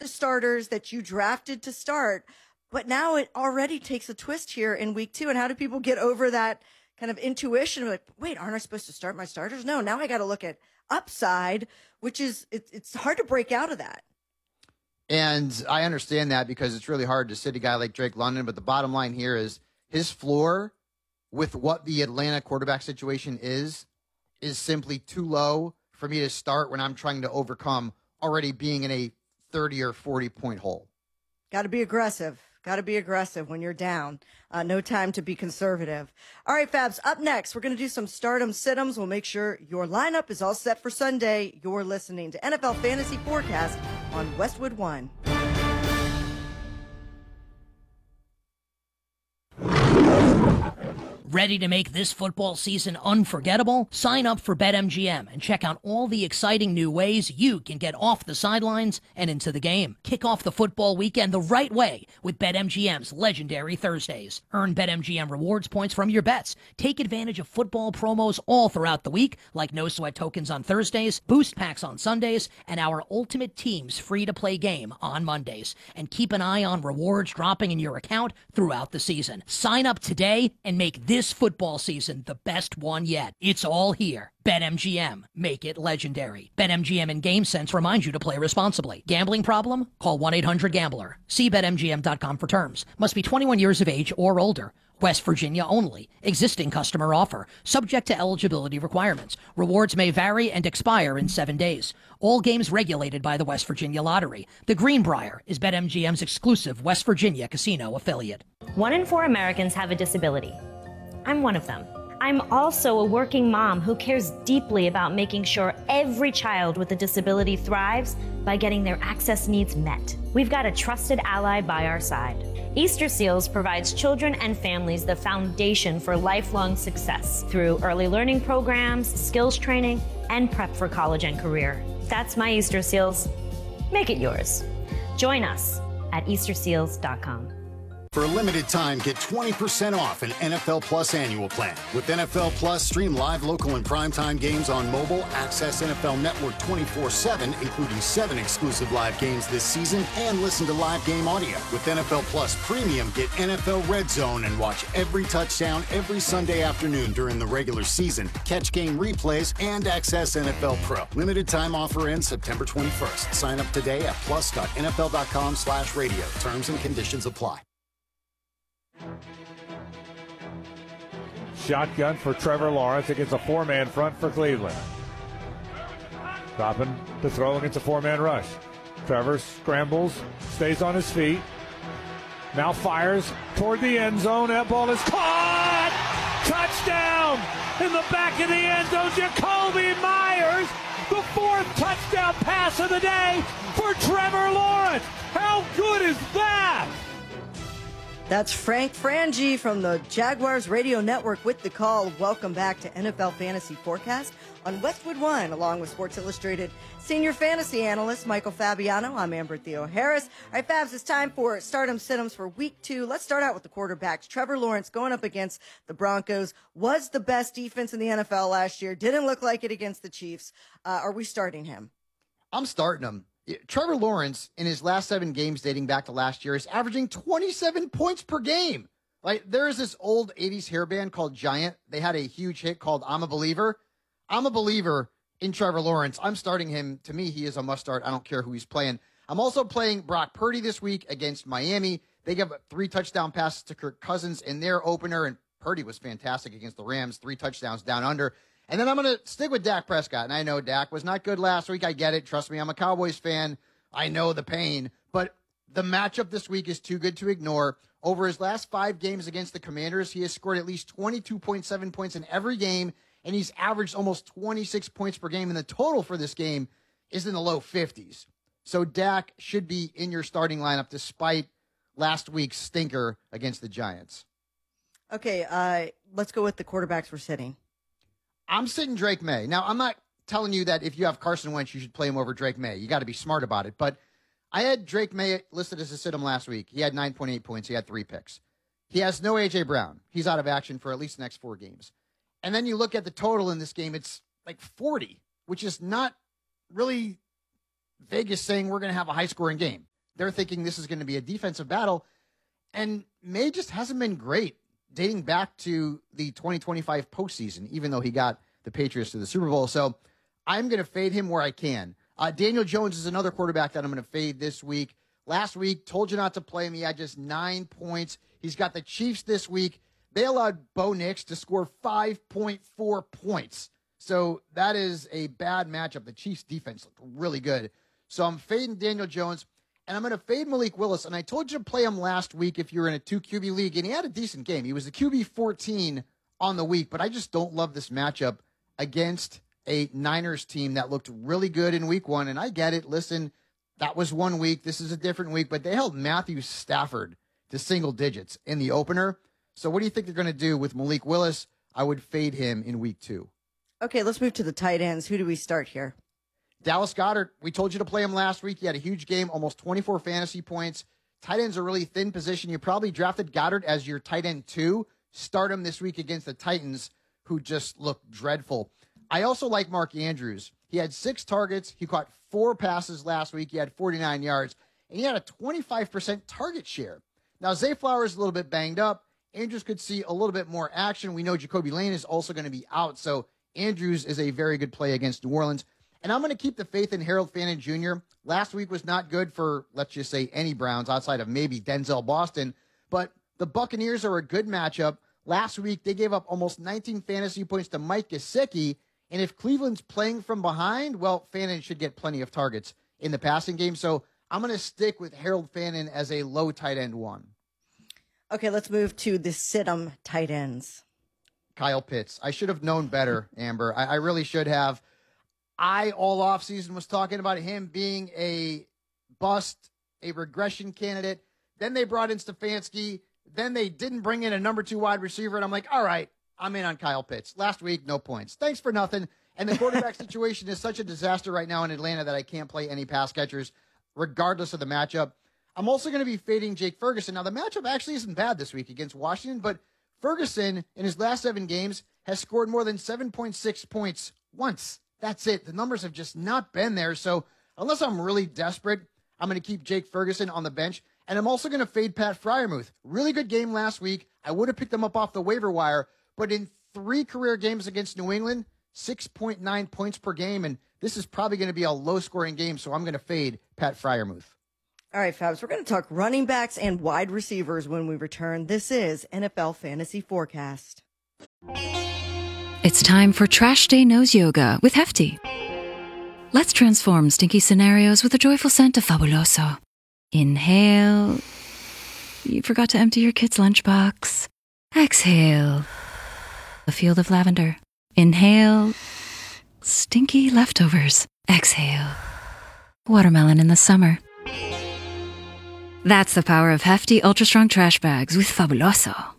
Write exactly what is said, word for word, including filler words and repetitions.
of starters that you drafted to start, but now it already takes a twist here in week two. And how do people get over that kind of intuition of like, wait, aren't I supposed to start my starters? No, now I got to look at upside, which is, it, it's hard to break out of that. And I understand that because it's really hard to sit a guy like Drake London. But the bottom line here is his floor with what the Atlanta quarterback situation is, is simply too low for me to start when I'm trying to overcome already being in a thirty or forty point hole. Got to be aggressive. Got to be aggressive when you're down. Uh, no time to be conservative. All right, Fabs, up next, we're going to do some stardom sit-ems. We'll make sure your lineup is all set for Sunday. You're listening to N F L Fantasy Forecast on Westwood One. Ready to make this football season unforgettable? Sign up for BetMGM and check out all the exciting new ways you can get off the sidelines and into the game. Kick off the football weekend the right way with BetMGM's legendary Thursdays. Earn BetMGM rewards points from your bets. Take advantage of football promos all throughout the week, like no sweat tokens on Thursdays, boost packs on Sundays, and our Ultimate Teams free-to-play game on Mondays. And keep an eye on rewards dropping in your account throughout the season. Sign up today and make this This football season the best one yet. It's all here. BetMGM. Make it legendary. BetMGM and GameSense remind you to play responsibly. Gambling problem? Call one eight hundred gambler. See Bet M G M dot com for terms. Must be twenty-one years of age or older. West Virginia only. Existing customer offer. Subject to eligibility requirements. Rewards may vary and expire in seven days. All games regulated by the West Virginia Lottery. The Greenbrier is BetMGM's exclusive West Virginia casino affiliate. One in four Americans have a disability. I'm one of them. I'm also a working mom who cares deeply about making sure every child with a disability thrives by getting their access needs met. We've got a trusted ally by our side. Easter Seals provides children and families the foundation for lifelong success through early learning programs, skills training, and prep for college and career. That's my Easter Seals. Make it yours. Join us at Easter Seals dot com. For a limited time, get twenty percent off an N F L Plus annual plan. With N F L Plus, stream live, local, and primetime games on mobile, access N F L Network twenty-four seven, including seven exclusive live games this season, and listen to live game audio. With N F L Plus Premium, get N F L Red Zone and watch every touchdown every Sunday afternoon during the regular season, catch game replays, and access N F L Pro. Limited time offer ends September twenty-first. Sign up today at plus dot N F L dot com slash radio. Terms and conditions apply. Shotgun for Trevor Lawrence against a four-man front for Cleveland. Dropping to throw against a four-man rush. Trevor scrambles, stays on his feet. Now fires toward the end zone. That ball is caught! Touchdown! In the back of the end zone, Jakobi Meyers. The fourth touchdown pass of the day for Trevor Lawrence. How good is that? That's Frank Frangie from the Jaguars Radio Network with the call. Welcome back to N F L Fantasy Forecast on Westwood One, along with Sports Illustrated senior fantasy analyst Michael Fabiano. I'm Amber Theo Harris. All right, Fabs, it's time for stardom sit-ems for week two. Let's start out with the quarterbacks. Trevor Lawrence going up against the Broncos. Was the best defense in the N F L last year. Didn't look like it against the Chiefs. Uh, are we starting him? I'm starting him. Trevor Lawrence, in his last seven games dating back to last year, is averaging twenty-seven points per game. Like, there is this old eighties hair band called Giant. They had a huge hit called I'm a Believer. I'm a believer in Trevor Lawrence. I'm starting him. To me, he is a must-start. I don't care who he's playing. I'm also playing Brock Purdy this week against Miami. They gave three touchdown passes to Kirk Cousins in their opener, and Purdy was fantastic against the Rams. Three touchdowns down under. And then I'm going to stick with Dak Prescott. And I know Dak was not good last week. I get it. Trust me, I'm a Cowboys fan. I know the pain. But the matchup this week is too good to ignore. Over his last five games against the Commanders, he has scored at least twenty-two point seven points in every game, and he's averaged almost twenty-six points per game. And the total for this game is in the low fifties. So Dak should be in your starting lineup despite last week's stinker against the Giants. Okay, uh, let's go with the quarterbacks we're sitting. I'm sitting Drake May. Now, I'm not telling you that if you have Carson Wentz, you should play him over Drake May. You got to be smart about it. But I had Drake May listed as a sit-em last week. He had nine point eight points. He had three picks. He has no A J Brown. He's out of action for at least the next four games. And then you look at the total in this game, it's like forty, which is not really Vegas saying we're going to have a high-scoring game. they're thinking this is going to be a defensive battle. And May just hasn't been great dating back to the twenty twenty-five postseason, even though he got the Patriots to the Super Bowl. So I'm going to fade him where I can. Uh, Daniel Jones is another quarterback that I'm going to fade this week. Last week, told you not to play him. He had just nine points. He's got the Chiefs this week. They allowed Bo Nix to score five point four points. So that is a bad matchup. The Chiefs defense looked really good. So I'm fading Daniel Jones, and I'm going to fade Malik Willis. And I told you to play him last week if you were in a two Q B league, and he had a decent game. He was the Q B fourteen on the week, but I just don't love this matchup against a Niners team that looked really good in week one. And I get it. Listen, that was one week. This is a different week, but they held Matthew Stafford to single digits in the opener. So what do you think they're going to do with Malik Willis? I would fade him in week two. Okay, let's move to the tight ends. Who do we start here? Dallas Goedert. We told you to play him last week. He had a huge game, almost twenty-four fantasy points. Tight end's a really thin position. You probably drafted Goddard as your tight end two. Start him this week against the Titans, who just looked dreadful. I also like Mark Andrews. He had six targets. He caught four passes last week. He had forty-nine yards, and he had a twenty-five percent target share. Now, Zay Flowers is a little bit banged up. Andrews could see a little bit more action. We know Jacoby Lane is also going to be out, so Andrews is a very good play against New Orleans. And I'm going to keep the faith in Harold Fannin Junior Last week was not good for, let's just say, any Browns outside of maybe Denzel Boston, but the Buccaneers are a good matchup. Last week, they gave up almost nineteen fantasy points to Mike Gesicki, and if Cleveland's playing from behind, well, Fannin should get plenty of targets in the passing game. So I'm going to stick with Harold Fannin as a low tight end one. Okay, let's move to the sit-em tight ends. Kyle Pitts. I should have known better, Amber. I, I really should have. I, all offseason, was talking about him being a bust, a regression candidate. Then they brought in Stefanski. Then they didn't bring in a number two wide receiver. And I'm like, all right, I'm in on Kyle Pitts. Last week, no points. Thanks for nothing. And the quarterback situation is such a disaster right now in Atlanta that I can't play any pass catchers, regardless of the matchup. I'm also going to be fading Jake Ferguson. Now, the matchup actually isn't bad this week against Washington, but Ferguson, in his last seven games, has scored more than seven point six points once. That's it. The numbers have just not been there. So unless I'm really desperate, I'm going to keep Jake Ferguson on the bench. And I'm also going to fade Pat Freiermuth. Really good game last week. I would have picked him up off the waiver wire, but in three career games against New England, six point nine points per game. And this is probably going to be a low-scoring game, so I'm going to fade Pat Freiermuth. All right, Fabs, we're going to talk running backs and wide receivers when we return. This is N F L Fantasy Forecast. It's time for Trash Day Nose Yoga with Hefty. Let's transform stinky scenarios with a joyful scent of Fabuloso. Inhale. You forgot to empty your kid's lunchbox. Exhale. A field of lavender. Inhale. Stinky leftovers. Exhale. Watermelon in the summer. That's the power of Hefty Ultra Strong Trash Bags with Fabuloso.